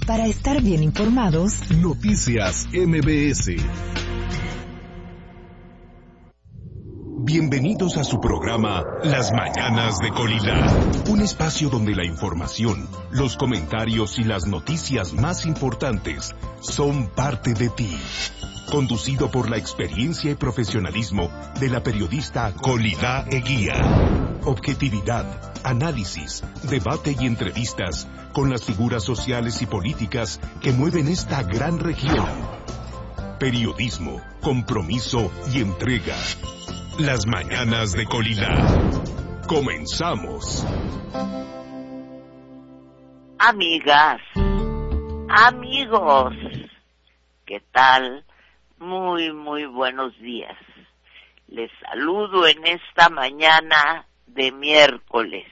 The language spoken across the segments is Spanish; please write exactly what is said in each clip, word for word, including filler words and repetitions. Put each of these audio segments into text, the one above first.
Para estar bien informados, Noticias M B S. Bienvenidos a su programa Las Mañanas de Colila, un espacio donde la información, los comentarios y las noticias más importantes son parte de ti. Conducido por la experiencia y profesionalismo de la periodista Colila Eguía. Objetividad, análisis, debate y entrevistas con las figuras sociales y políticas que mueven esta gran región. Periodismo, compromiso y entrega. Las Mañanas de Colila. Comenzamos. Amigas, amigos, ¿qué tal? Muy, muy buenos días. Les saludo en esta mañana de miércoles.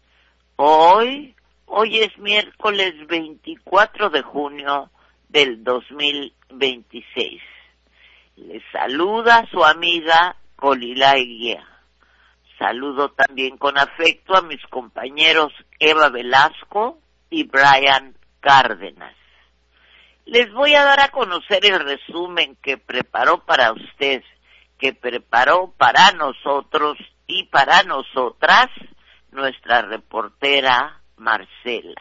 Hoy, hoy es miércoles veinticuatro de junio del dos mil veintiséis. Les saluda su amiga Colila Eguía. Saludo también con afecto a mis compañeros Eva Velasco y Brian Cárdenas. Les voy a dar a conocer el resumen que preparó para usted, que preparó para nosotros y para nosotras nuestra reportera Marcela.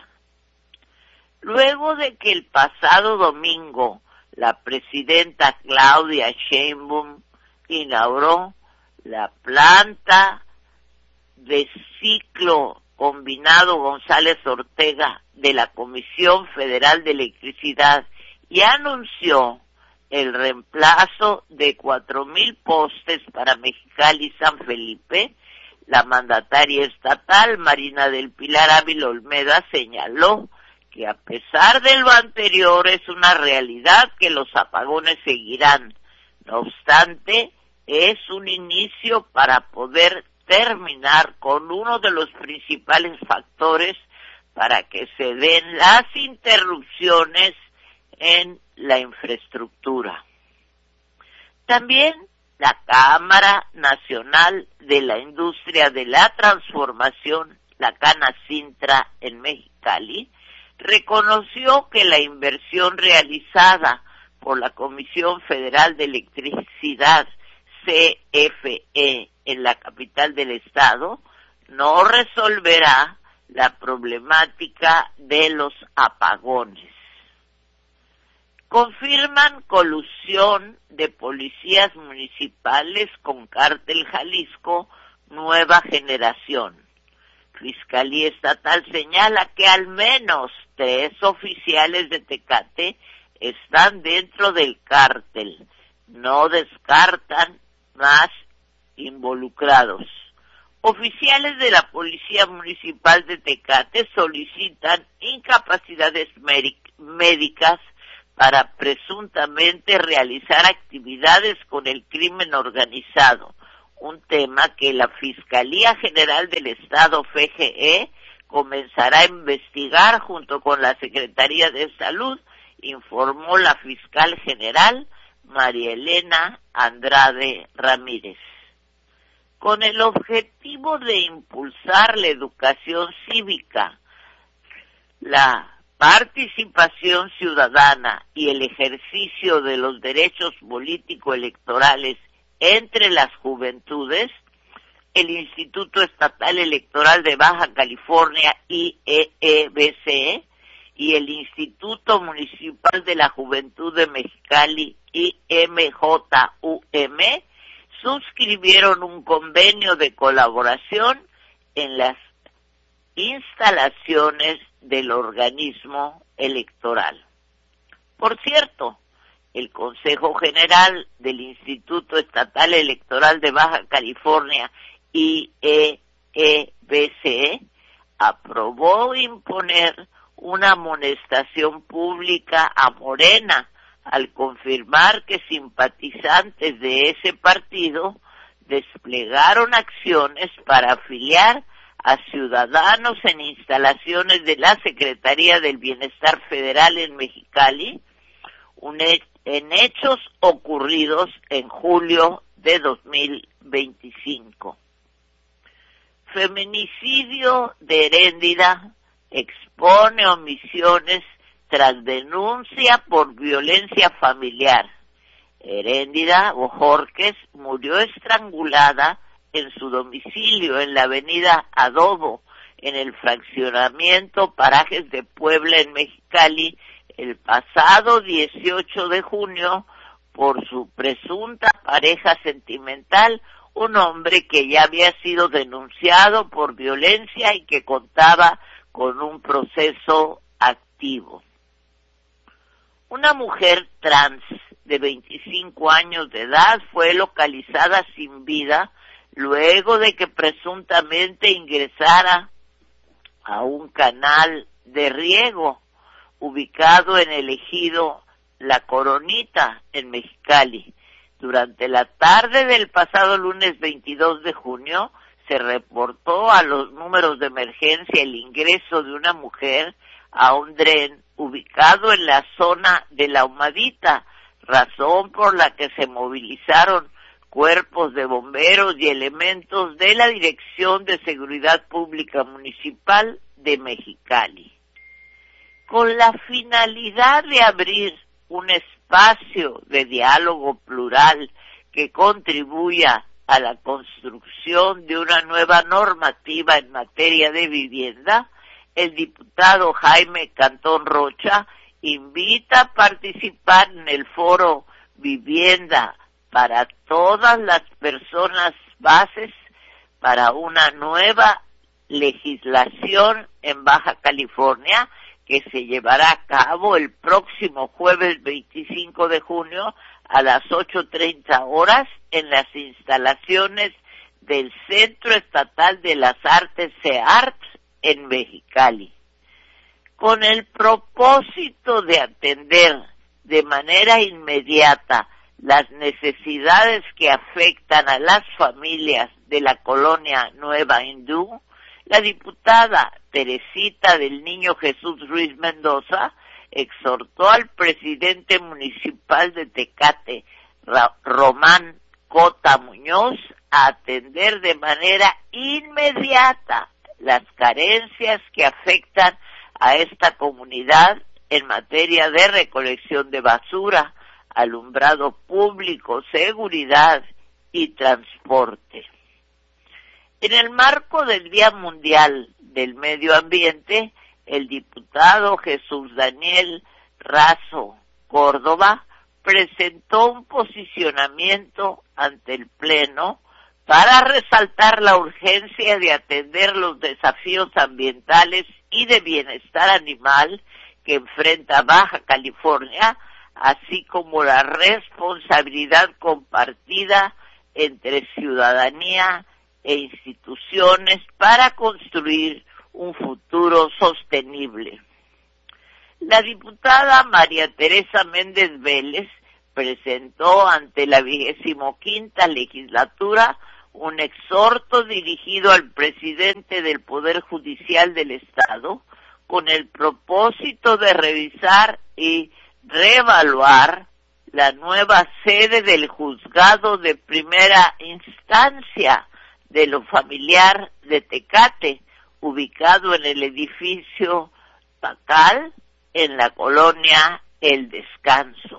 Luego de que el pasado domingo la presidenta Claudia Sheinbaum inauguró la planta de ciclo combinado González Ortega de la Comisión Federal de Electricidad y anunció el reemplazo de cuatro mil postes para Mexicali y San Felipe, la mandataria estatal Marina del Pilar Ávila Olmeda señaló que a pesar de lo anterior es una realidad que los apagones seguirán. No obstante, es un inicio para poder terminar con uno de los principales factores para que se den las interrupciones en la infraestructura. También la Cámara Nacional de la Industria de la Transformación, la Canacintra en Mexicali, reconoció que la inversión realizada por la Comisión Federal de Electricidad, C F E, en la capital del estado, no resolverá la problemática de los apagones. Confirman colusión de policías municipales con Cártel Jalisco Nueva Generación. Fiscalía Estatal señala que al menos tres oficiales de Tecate están dentro del cártel. No descartan más involucrados. Oficiales de la Policía Municipal de Tecate solicitan incapacidades médicas para presuntamente realizar actividades con el crimen organizado, un tema que la Fiscalía General del Estado, F G E, comenzará a investigar junto con la Secretaría de Salud, informó la fiscal general María Elena Andrade Ramírez. Con el objetivo de impulsar la educación cívica, la participación ciudadana y el ejercicio de los derechos político-electorales entre las juventudes, el Instituto Estatal Electoral de Baja California, I E E B C, y el Instituto Municipal de la Juventud de Mexicali, I M J U M, suscribieron un convenio de colaboración en las instalaciones del organismo electoral. Por cierto, el Consejo General del Instituto Estatal Electoral de Baja California, I E E B C, aprobó imponer una amonestación pública a Morena al confirmar que simpatizantes de ese partido desplegaron acciones para afiliar a ciudadanos en instalaciones de la Secretaría del Bienestar Federal en Mexicali, un he- en hechos ocurridos en julio de dos mil veinticinco. Feminicidio de Heréndida expone omisiones tras denuncia por violencia familiar. Heréndida Bojorquez murió estrangulada en su domicilio en la avenida Adobo, en el fraccionamiento Parajes de Puebla en Mexicali, el pasado dieciocho de junio, por su presunta pareja sentimental, un hombre que ya había sido denunciado por violencia y que contaba con un proceso activo. Una mujer trans de veinticinco años de edad fue localizada sin vida luego de que presuntamente ingresara a un canal de riego ubicado en el ejido La Coronita, en Mexicali. Durante la tarde del pasado lunes veintidós de junio, se reportó a los números de emergencia el ingreso de una mujer a un dren ubicado en la zona de La Humadita, razón por la que se movilizaron cuerpos de bomberos y elementos de la Dirección de Seguridad Pública Municipal de Mexicali. Con la finalidad de abrir un espacio de diálogo plural que contribuya a la construcción de una nueva normativa en materia de vivienda, el diputado Jaime Cantón Rocha invita a participar en el foro Vivienda para todas las personas bases para una nueva legislación en Baja California que se llevará a cabo el próximo jueves veinticinco de junio a las ocho treinta horas en las instalaciones del Centro Estatal de las Artes CEART en Mexicali. Con el propósito de atender de manera inmediata las necesidades que afectan a las familias de la colonia Nueva Hindú, la diputada Teresita del Niño Jesús Ruiz Mendoza exhortó al presidente municipal de Tecate, Román Cota Muñoz, a atender de manera inmediata las carencias que afectan a esta comunidad en materia de recolección de basura, alumbrado público, seguridad y transporte. En el marco del Día Mundial del Medio Ambiente, el diputado Jesús Daniel Razo Córdoba presentó un posicionamiento ante el Pleno para resaltar la urgencia de atender los desafíos ambientales y de bienestar animal que enfrenta Baja California, así como la responsabilidad compartida entre ciudadanía e instituciones para construir un futuro sostenible. La diputada María Teresa Méndez Vélez presentó ante la vigésimo quinta legislatura un exhorto dirigido al presidente del Poder Judicial del Estado con el propósito de revisar y reevaluar la nueva sede del juzgado de primera instancia de lo familiar de Tecate, ubicado en el edificio Pacal, en la colonia El Descanso.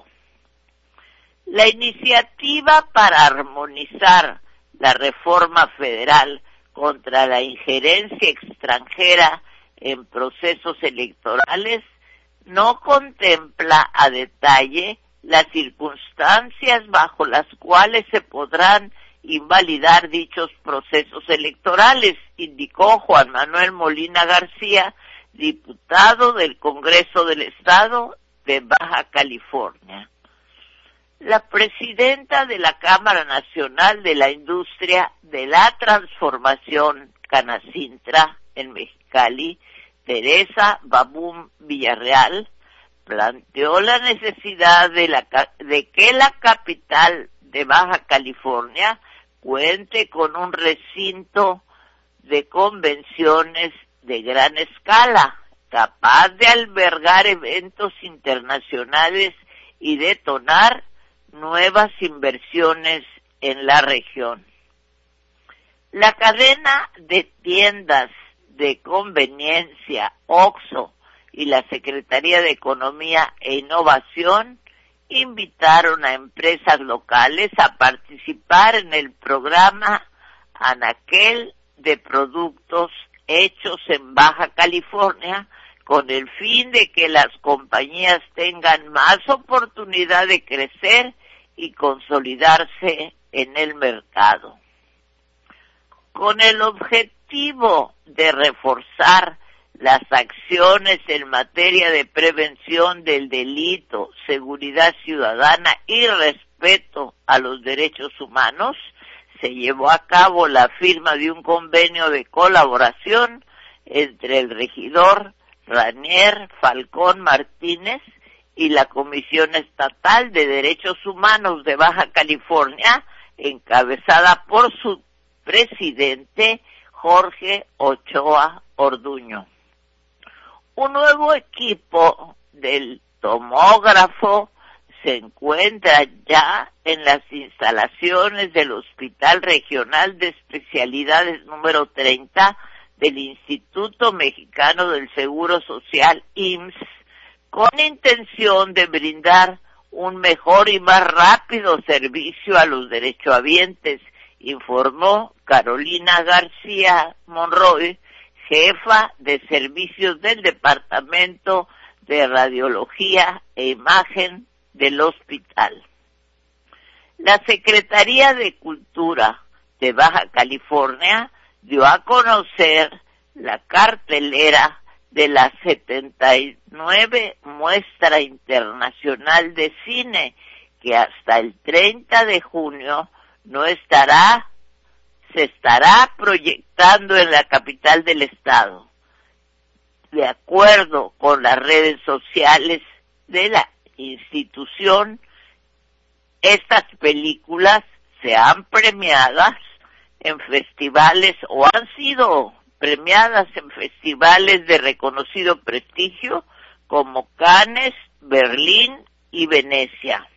La iniciativa para armonizar la reforma federal contra la injerencia extranjera en procesos electorales no contempla a detalle las circunstancias bajo las cuales se podrán invalidar dichos procesos electorales, indicó Juan Manuel Molina García, diputado del Congreso del Estado de Baja California. La presidenta de la Cámara Nacional de la Industria de la Transformación, Canacintra, en Mexicali, Teresa Babún Villarreal, planteó la necesidad de, la, de que la capital de Baja California cuente con un recinto de convenciones de gran escala, capaz de albergar eventos internacionales y detonar nuevas inversiones en la región. La cadena de tiendas de conveniencia Oxxo y la Secretaría de Economía e Innovación invitaron a empresas locales a participar en el programa Anaquel de productos hechos en Baja California, con el fin de que las compañías tengan más oportunidad de crecer y consolidarse en el mercado. Con el objetivo de reforzar las acciones en materia de prevención del delito, seguridad ciudadana y respeto a los derechos humanos, se llevó a cabo la firma de un convenio de colaboración entre el regidor Ranier Falcón Martínez y la Comisión Estatal de Derechos Humanos de Baja California, encabezada por su presidente Jorge Ochoa Orduño. Un nuevo equipo del tomógrafo se encuentra ya en las instalaciones del Hospital Regional de Especialidades número treinta del Instituto Mexicano del Seguro Social I M S S, con intención de brindar un mejor y más rápido servicio a los derechohabientes, informó Carolina García Monroy, jefa de servicios del Departamento de Radiología e Imagen del hospital. La Secretaría de Cultura de Baja California dio a conocer la cartelera de la setenta y nueve Muestra Internacional de Cine, que hasta el treinta de junio no estará, se estará proyectando en la capital del estado. De acuerdo con las redes sociales de la institución, estas películas sean premiadas en festivales o han sido premiadas en festivales de reconocido prestigio como Cannes, Berlín y Venecia.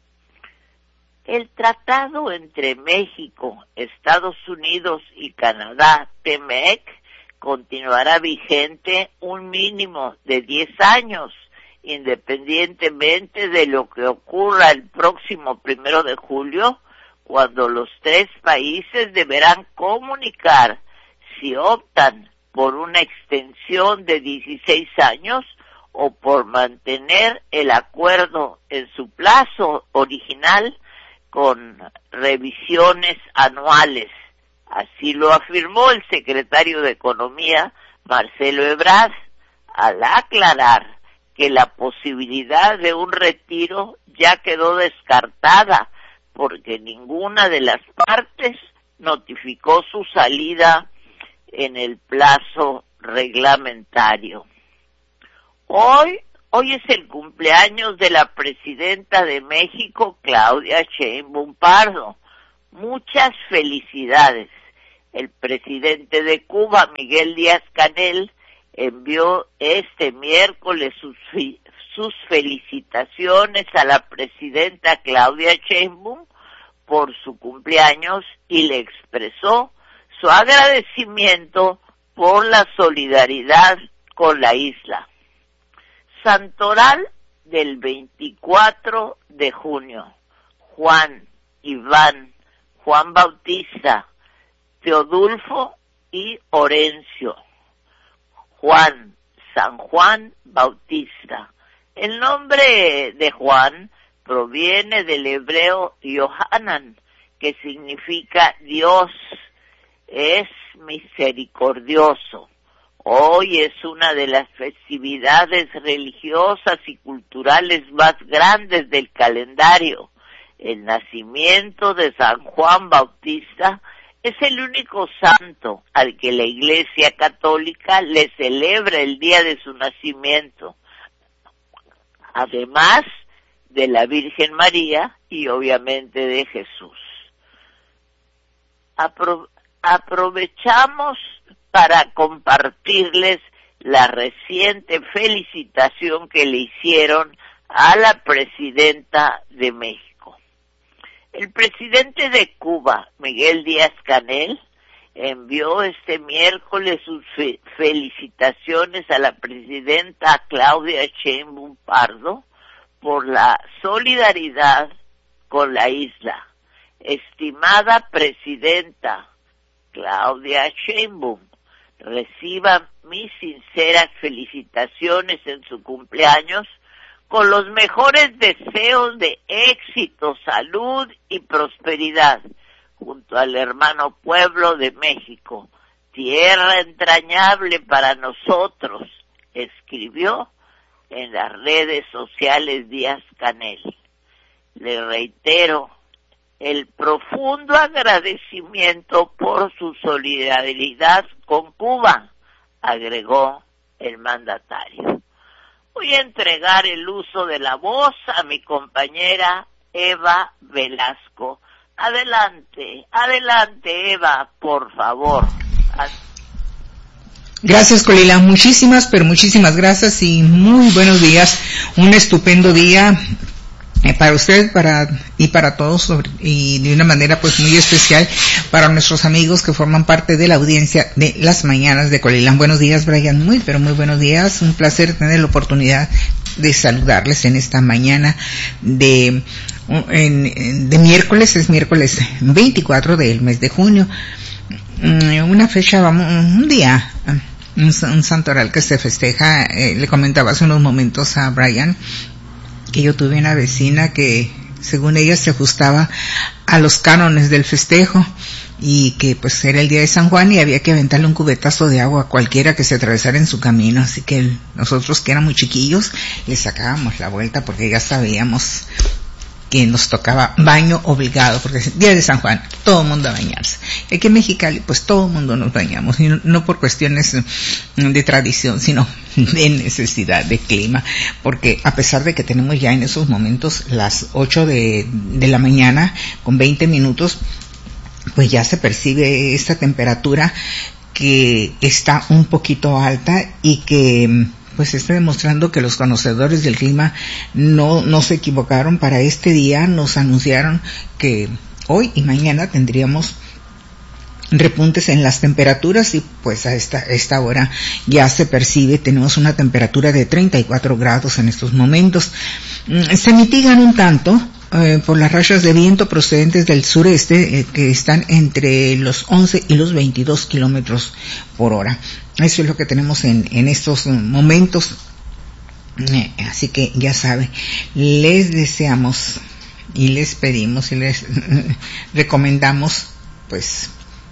El tratado entre México, Estados Unidos y Canadá, T M E C, continuará vigente un mínimo de diez años, independientemente de lo que ocurra el próximo primero de julio, cuando los tres países deberán comunicar si optan por una extensión de dieciséis años o por mantener el acuerdo en su plazo original con revisiones anuales. Así lo afirmó el secretario de Economía, Marcelo Ebrard, al aclarar que la posibilidad de un retiro ya quedó descartada porque ninguna de las partes notificó su salida en el plazo reglamentario. Hoy, hoy es el cumpleaños de la presidenta de México, Claudia Sheinbaum Pardo. Muchas felicidades. El presidente de Cuba, Miguel Díaz-Canel, envió este miércoles sus, sus felicitaciones a la presidenta Claudia Sheinbaum por su cumpleaños y le expresó su agradecimiento por la solidaridad con la isla. Santoral del veinticuatro de junio. Juan, Iván, Juan Bautista, Teodulfo y Orencio. Juan, San Juan Bautista. El nombre de Juan proviene del hebreo Yohanan, que significa Dios es misericordioso. Hoy es una de las festividades religiosas y culturales más grandes del calendario. El nacimiento de San Juan Bautista es el único santo al que la Iglesia Católica le celebra el día de su nacimiento, además de la Virgen María y obviamente de Jesús. Apro- aprovechamos para compartirles la reciente felicitación que le hicieron a la presidenta de México. El presidente de Cuba, Miguel Díaz-Canel, envió este miércoles sus fe- felicitaciones a la presidenta Claudia Sheinbaum Pardo por la solidaridad con la isla. Estimada presidenta Claudia Sheinbaum, reciba mis sinceras felicitaciones en su cumpleaños con los mejores deseos de éxito, salud y prosperidad, junto al hermano pueblo de México, tierra entrañable para nosotros, escribió en las redes sociales Díaz Canel. Le reitero el profundo agradecimiento por su solidaridad con Cuba, agregó el mandatario. Voy a entregar el uso de la voz a mi compañera Eva Velasco. Adelante, adelante Eva, por favor. Gracias, Colila, muchísimas, pero muchísimas gracias y muy buenos días. Un estupendo día eh, para usted para y para todos, sobre, y de una manera pues muy especial para nuestros amigos que forman parte de la audiencia de las mañanas de Colilán. Buenos días, Brian, muy pero muy buenos días. Un placer tener la oportunidad de saludarles en esta mañana de en, de miércoles, es miércoles veinticuatro del mes de junio. Una fecha, vamos, un día, un, un santoral que se festeja. Eh, le comentaba hace unos momentos a Brian que yo tuve una vecina que según ella se ajustaba a los cánones del festejo y que pues era el día de San Juan y había que aventarle un cubetazo de agua a cualquiera que se atravesara en su camino, así que el, nosotros que éramos chiquillos le sacábamos la vuelta porque ya sabíamos que nos tocaba baño obligado, porque es el día de San Juan, todo el mundo a bañarse. Y aquí en Mexicali, pues todo el mundo nos bañamos, y no, no por cuestiones de tradición, sino de necesidad, de clima, porque a pesar de que tenemos ya en esos momentos las ocho de, de la mañana, con veinte minutos, pues ya se percibe esta temperatura que está un poquito alta y que pues está demostrando que los conocedores del clima no, no se equivocaron. Para este día nos anunciaron que hoy y mañana tendríamos repuntes en las temperaturas y pues a esta, esta hora ya se percibe, tenemos una temperatura de treinta y cuatro grados en estos momentos. Se mitigan un tanto eh, por las rachas de viento procedentes del sureste eh, que están entre los once y los veintidós kilómetros por hora. Eso es lo que tenemos en, en estos momentos. Eh, así que ya saben, les deseamos y les pedimos y les recomendamos pues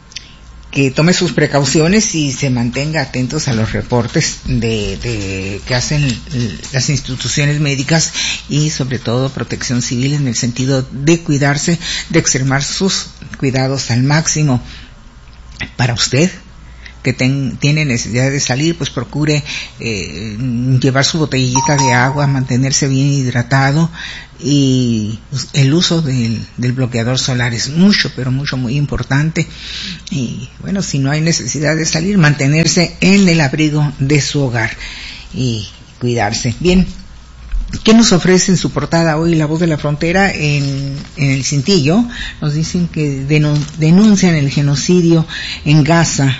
que tome sus precauciones y se mantenga atentos a los reportes de, de que hacen las instituciones médicas y sobre todo Protección Civil en el sentido de cuidarse, de extremar sus cuidados al máximo. Para usted que ten, tiene necesidad de salir, pues procure eh, llevar su botellita de agua, mantenerse bien hidratado, y el uso del, del bloqueador solar es mucho, pero mucho, muy importante. Y bueno, si no hay necesidad de salir, mantenerse en el abrigo de su hogar y cuidarse. Bien, ¿qué nos ofrece en su portada hoy La Voz de la Frontera? En, en el Cintillo nos dicen que denuncian el genocidio en Gaza,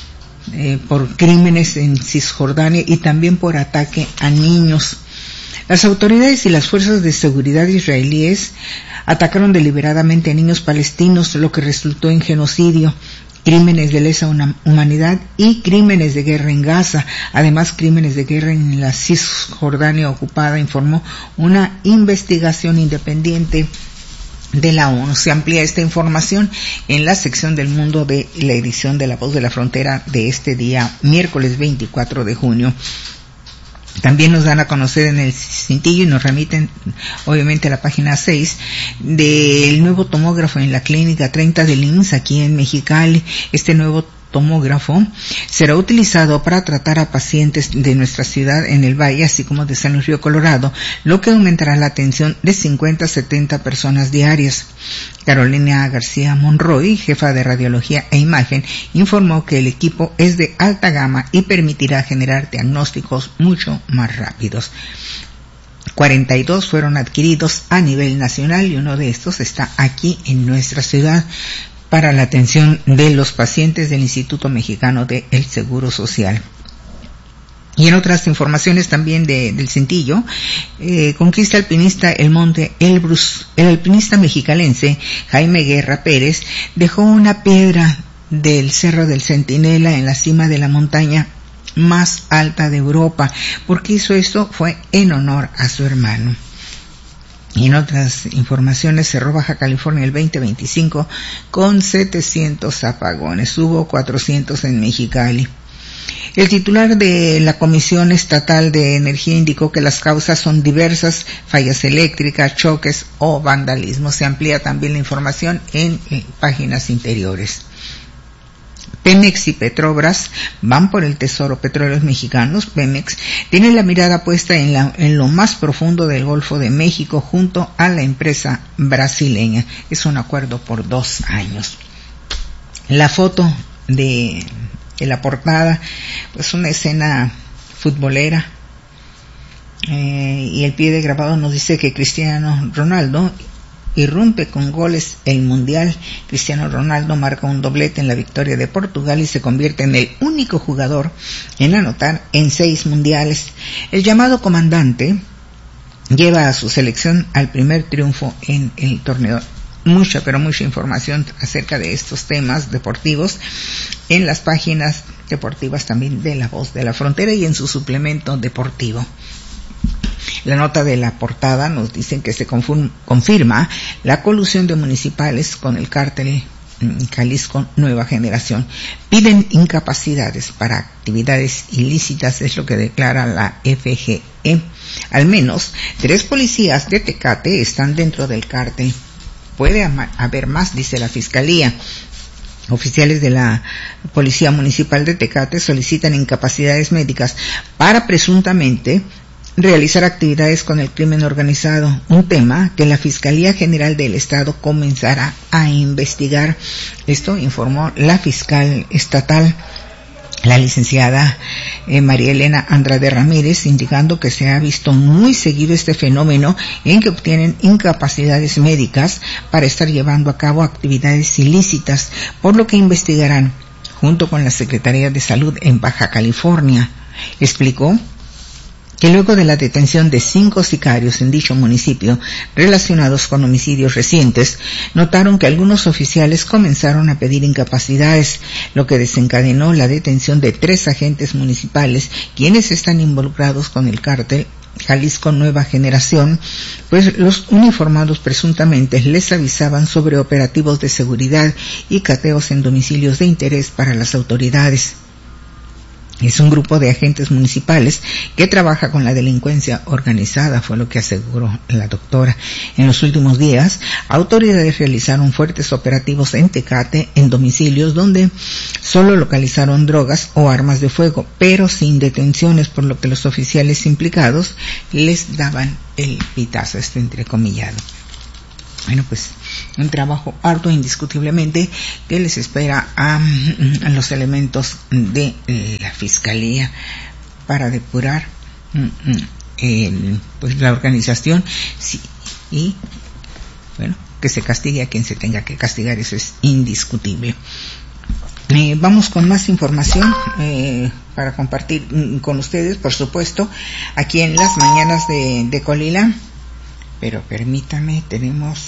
Eh, por crímenes en Cisjordania y también por ataque a niños. Las autoridades y las fuerzas de seguridad israelíes atacaron deliberadamente a niños palestinos, lo que resultó en genocidio, crímenes de lesa humanidad y crímenes de guerra en Gaza, además crímenes de guerra en la Cisjordania ocupada, informó una investigación independiente de la ONU. Se amplía esta información en la sección del mundo de la edición de La Voz de la Frontera de este día, miércoles veinticuatro de junio. También nos dan a conocer en el Cintillo y nos remiten obviamente a la página seis del nuevo tomógrafo en la clínica treinta del I M S S aquí en Mexicali. Este nuevo tomógrafo será utilizado para tratar a pacientes de nuestra ciudad en el Valle, así como de San Luis Río Colorado, lo que aumentará la atención de cincuenta a setenta personas diarias. Carolina García Monroy, jefa de radiología e imagen, informó que el equipo es de alta gama y permitirá generar diagnósticos mucho más rápidos. cuarenta y dos fueron adquiridos a nivel nacional y uno de estos está aquí en nuestra ciudad. para la atención de los pacientes del Instituto Mexicano del Seguro Social. Y en otras informaciones también de, del Cintillo, eh, conquista alpinista el monte Elbrus. El alpinista mexicalense Jaime Guerra Pérez dejó una piedra del Cerro del Centinela en la cima de la montaña más alta de Europa. ¿Por qué hizo esto? Fue en honor a su hermano. Y en otras informaciones, cerró Baja California el veinte veinticinco con setecientos apagones. Hubo cuatrocientos en Mexicali. El titular de la Comisión Estatal de Energía indicó que las causas son diversas: fallas eléctricas, choques o vandalismo. Se amplía también la información en, en páginas interiores. Pemex y Petrobras van por el tesoro. Petróleos Mexicanos, Pemex, tiene la mirada puesta en, la, en lo más profundo del Golfo de México junto a la empresa brasileña. Es un acuerdo por dos años. La foto de, de la portada, pues una escena futbolera, eh, y el pie de grabado nos dice que Cristiano Ronaldo irrumpe con goles el Mundial. Cristiano Ronaldo marca un doblete en la victoria de Portugal y se convierte en el único jugador en anotar en seis mundiales. El llamado comandante lleva a su selección al primer triunfo en el torneo. Mucha, pero mucha información acerca de estos temas deportivos en las páginas deportivas también de La Voz de la Frontera y en su suplemento deportivo. La nota de la portada nos dicen que se confirma la colusión de municipales con el cártel Jalisco Nueva Generación. Piden incapacidades para actividades ilícitas, es lo que declara la F G E. Al menos tres policías de Tecate están dentro del cártel. Puede haber más, dice la Fiscalía. Oficiales de la Policía Municipal de Tecate solicitan incapacidades médicas para presuntamente realizar actividades con el crimen organizado, un tema que la Fiscalía General del Estado comenzará a investigar. Esto informó la fiscal estatal, la licenciada eh, María Elena Andrade Ramírez, indicando que se ha visto muy seguido este fenómeno en que obtienen incapacidades médicas para estar llevando a cabo actividades ilícitas, por lo que investigarán junto con la Secretaría de Salud en Baja California. Explicó que luego de la detención de cinco sicarios en dicho municipio relacionados con homicidios recientes, notaron que algunos oficiales comenzaron a pedir incapacidades, lo que desencadenó la detención de tres agentes municipales, quienes están involucrados con el cártel Jalisco Nueva Generación, pues los uniformados presuntamente les avisaban sobre operativos de seguridad y cateos en domicilios de interés para las autoridades. Es un grupo de agentes municipales que trabaja con la delincuencia organizada, fue lo que aseguró la doctora. En los últimos días, autoridades realizaron fuertes operativos en Tecate, en domicilios donde solo localizaron drogas o armas de fuego, pero sin detenciones, por lo que los oficiales implicados les daban el pitazo, este entrecomillado. Bueno, pues un trabajo arduo indiscutiblemente que les espera a, a los elementos de la Fiscalía para depurar eh, pues la organización, sí, y bueno, que se castigue a quien se tenga que castigar, eso es indiscutible. Eh, vamos con más información eh, para compartir con ustedes, por supuesto, aquí en las mañanas de, de Colila. Pero permítame, tenemos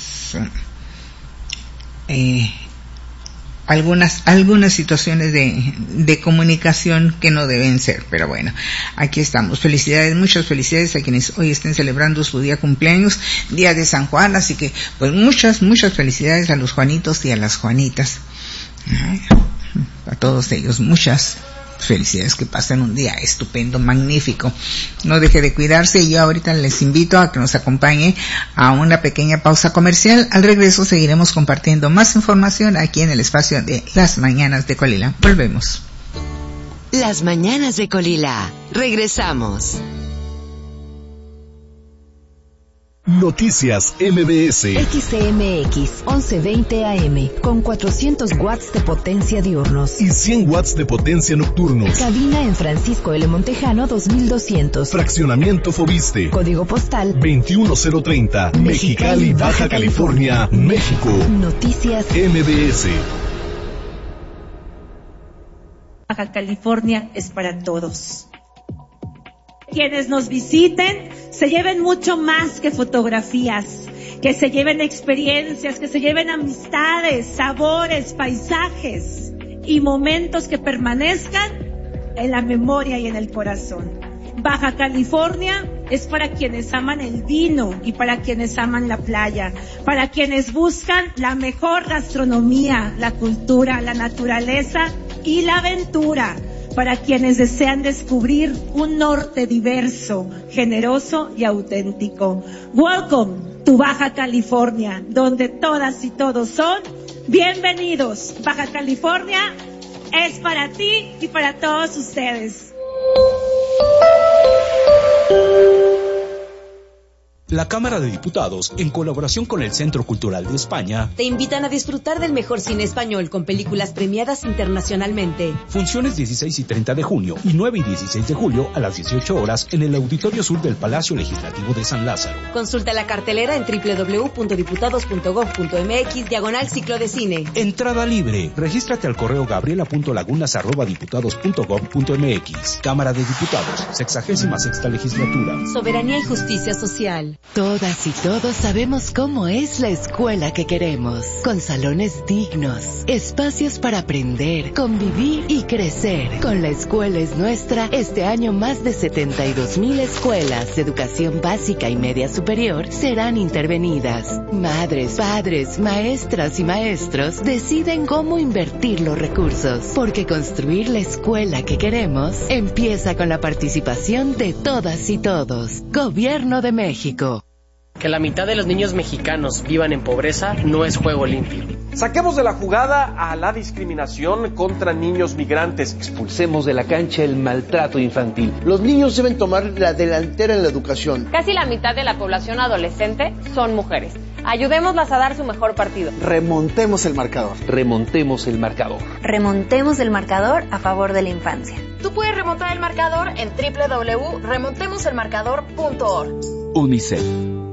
eh, algunas algunas situaciones de, de comunicación que no deben ser, pero bueno, aquí estamos. Felicidades, muchas felicidades a quienes hoy estén celebrando su día cumpleaños, día de San Juan, así que pues muchas, muchas felicidades a los Juanitos y a las Juanitas. Ay, a todos ellos, muchas felicidades, que pasen un día estupendo, magnífico. No deje de cuidarse y yo ahorita les invito a que nos acompañe a una pequeña pausa comercial. Al regreso seguiremos compartiendo más información aquí en el espacio de Las Mañanas de Colila. Volvemos. Las Mañanas de Colila. Regresamos. Noticias M B S. X C M X once veinte A M con cuatrocientos watts de potencia diurnos y cien watts de potencia nocturnos. Cabina en Francisco L. Montejano dos mil doscientos. Fraccionamiento Fobiste. Código postal veintiuno cero treinta. Mexicali, Baja California, México. Noticias M B S. Baja California es para todos. Quienes nos visiten se lleven mucho más que fotografías, que se lleven experiencias, que se lleven amistades, sabores, paisajes y momentos que permanezcan en la memoria y en el corazón. Baja California es para quienes aman el vino y para quienes aman la playa, para quienes buscan la mejor gastronomía, la cultura, la naturaleza y la aventura, para quienes desean descubrir un norte diverso, generoso y auténtico. Welcome to Baja California, donde todas y todos son bienvenidos. Baja California es para ti y para todos ustedes. La Cámara de Diputados, en colaboración con el Centro Cultural de España, te invitan a disfrutar del mejor cine español con películas premiadas internacionalmente. Funciones dieciséis y treinta de junio y nueve y dieciséis de julio a las dieciocho horas en el Auditorio Sur del Palacio Legislativo de San Lázaro. Consulta la cartelera en doble u doble u doble u punto diputados punto gob punto eme equis diagonal ciclo de cine. Entrada libre. Regístrate al correo gabriela punto lagunas arroba diputados punto gob punto eme equis. Cámara de Diputados, sexagésima sexta legislatura. Soberanía y justicia social. Todas y todos sabemos cómo es la escuela que queremos, con salones dignos, espacios para aprender, convivir y crecer. Con La Escuela es Nuestra, este año más de setenta y dos mil escuelas de educación básica y media superior serán intervenidas. Madres, padres, maestras y maestros deciden cómo invertir los recursos, porque construir la escuela que queremos empieza con la participación de todas y todos. Gobierno de México. Que la mitad de los niños mexicanos vivan en pobreza no es juego limpio. Saquemos de la jugada a la discriminación contra niños migrantes. Expulsemos de la cancha el maltrato infantil. Los niños deben tomar la delantera en la educación. Casi la mitad de la población adolescente son mujeres. Ayudémoslas a dar su mejor partido. Remontemos el marcador. Remontemos el marcador. Remontemos el marcador a favor de la infancia. Tú puedes remontar el marcador en doble u doble u doble u punto remontemos el marcador punto org. UNICEF.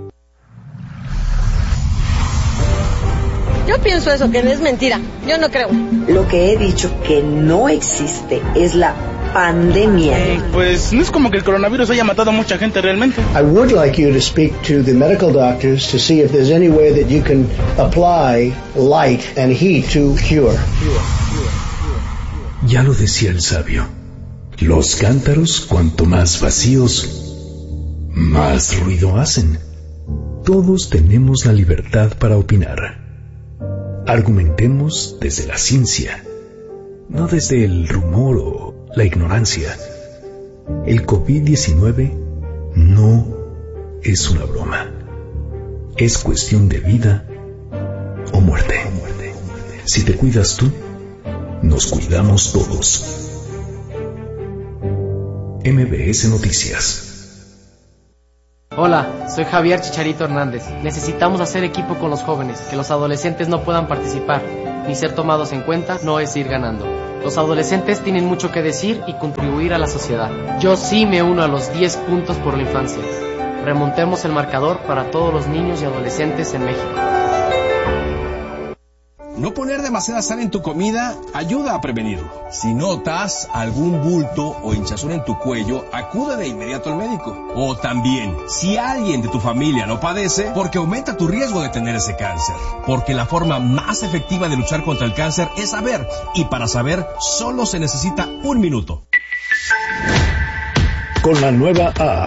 Yo pienso eso, que es mentira. Yo no creo. Lo que he dicho que no existe es la pandemia. Eh, pues no es como que el coronavirus haya matado a mucha gente realmente. I would like you to speak to the medical doctors to see if there's any way that you can apply light and heat to cure. Ya lo decía el sabio. Los cántaros, cuanto más vacíos, más ruido hacen. Todos tenemos la libertad para opinar. Argumentemos desde la ciencia, no desde el rumor o la ignorancia. El COVID diecinueve no es una broma. Es cuestión de vida o muerte. Si te cuidas tú, nos cuidamos todos. M B S Noticias. Hola, soy Javier Chicharito Hernández. Necesitamos hacer equipo con los jóvenes, que los adolescentes no puedan participar, ni ser tomados en cuenta no es ir ganando. Los adolescentes tienen mucho que decir y contribuir a la sociedad. Yo sí me uno a los diez puntos por la infancia. Remontemos el marcador para todos los niños y adolescentes en México. No poner demasiada sal en tu comida ayuda a prevenirlo. Si notas algún bulto o hinchazón en tu cuello, acude de inmediato al médico. O también, si alguien de tu familia lo padece, porque aumenta tu riesgo de tener ese cáncer. Porque la forma más efectiva de luchar contra el cáncer es saber. Y para saber, solo se necesita un minuto. Con la nueva A